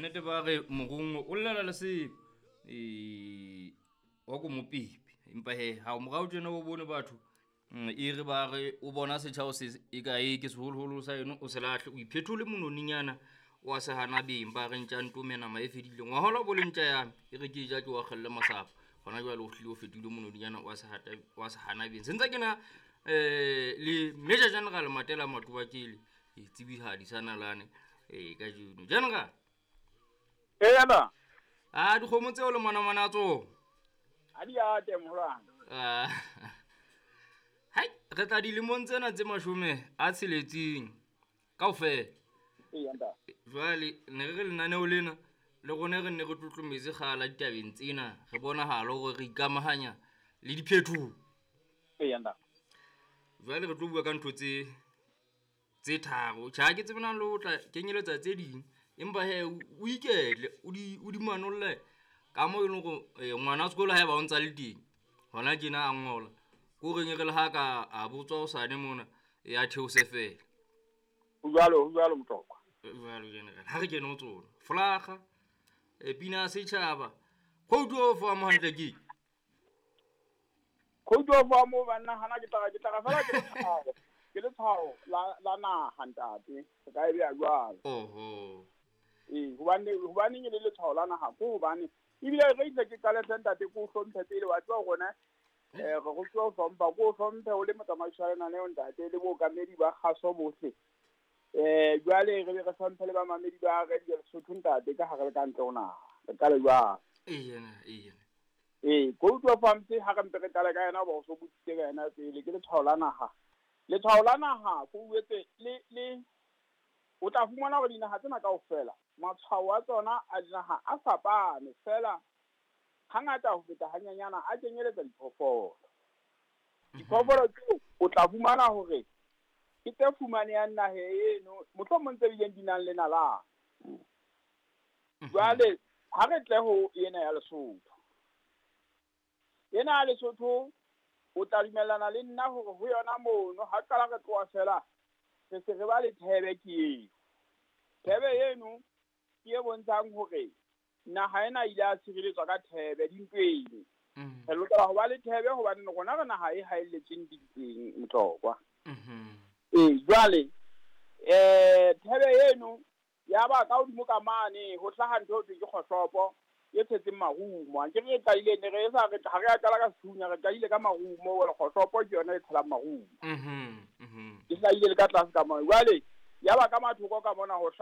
nnete ba re mogongwe o llela le se wa ko mopipi empa he ha o morao tjena o bone batho e re ba re o bona setjhao se e ka e ke seholoholo sa eno o se lahle o iphethole mononinyana wa se hana beng ba re ntja ntomena ma e fedile ngwa hola bo le ntja yame e re ke ja ke wa khelle masapo gona jwa le o hlile o fetile mononinyana wa se hana beng sentse ke na le Major General Matela Matubakile e tsebihadi sana lane ka juno General yana dikgomo tseo le mana tso a di ate molwana hai re tla dilemong tsena tse 16 kaofela yanda jwale ne re lenaneo lena le gone re ne re tlotlometse gala ditabeng tsena re bona halo gore re ikamahanya le diphetho yanda jwale re tlo bua ka ntho tse tharo tja ke tsebana le o tla kenyeletsa tse ding empa he o ikele o di manolle ka mo e leng go ngwana sekolo ha e ba o ntsa le teng hona tjena a ngola go reng re le ha ka a botswa o sane mona ya theose fela jalo motokwa jwalo general ha re kene o tsona flaga pina setšhaba khoutu o fa mo hantle ke khoutu o fa mo bana hana ke tla fela ke le tshwao la na hantate se ka e bya jwalo oho hobane ke le tshwao la na ha go hobane ibile re itse ke ka le ntate go hlomphe pele wa tswa gona go tswa hlompha go hlomphe o le motsamaišana ne o ntate le bo kamedi ba khaso bohle jwale re re hlomphe le ba mamedi ba re di Lesotho ntate ka hare ka ntle ona ka le jwa go tswa famtse ha ka mpe re tala ka yena ba so butsitse ka yena pele ke le tshwao la naha go uetse le o tla fumana gore dinaga tsena kaofela matshwao a tsona a dinaga a fapane fela hangata ho feta hanyanyana a kenyeletsa diphoofolo tseo o tla fumana hore ke tse fumanehang naheng eno mohlomong tse bileng di nang le nala jwale ha re tle ho ena ya Lesotho ena ya Lesotho o tla dumellana le nna hore ho yona mono ha qala re tloa fela se re ba le thebe ke thebe eno ke e bontshang hore naha ena ile a tshireletswa ka thebe dintweng re lokela ho ba le thebe hobane rona re naha e haelletseng dintweng motokwa jwale thebe eno ya ba ka hodimo ka mane ho hlaha ntho ke kgohlopo e tshetseng marumo ke re tlaile ne re sa re ha re a qala ka Sethunya re tlaile ka marumo wa kgohlopo ke yona e tshela marumo ke tlaile le ka tlase ka mane jwale ya ba ka mathoko ka mona ho